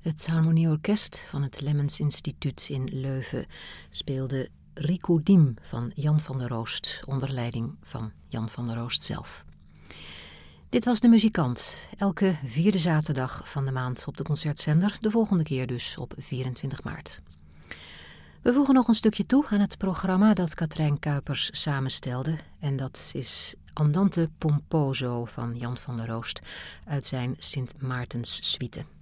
Het Harmonieorkest van het Lemmens Instituut in Leuven speelde Ricoudim van Jan van der Roost onder leiding van Jan van der Roost zelf. Dit was De Muzikant, elke vierde zaterdag van de maand op de concertzender, de volgende keer dus op 24 maart. We voegen nog een stukje toe aan het programma dat Katrijn Kuipers samenstelde en dat is Andante Pomposo van Jan van der Roost uit zijn Sint Maartens suite.